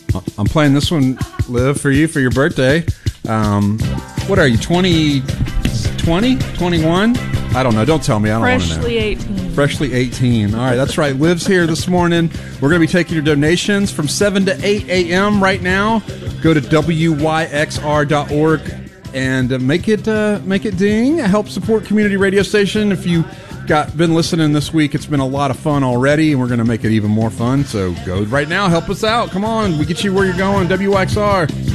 I'm playing this one, Liv, for you for your birthday. What are you, 20, 21? I don't know. Don't tell me. I don't want to know. Freshly 18. Freshly 18. All right, that's right. Liv's here this morning. We're going to be taking your donations from 7 to 8 a.m. right now. Go to wyxr.org and make it ding. Help support community radio station. If you been listening this week, it's been a lot of fun already, and we're going to make it even more fun. So go right now. Help us out. Come on. We get you where you're going. WYXR.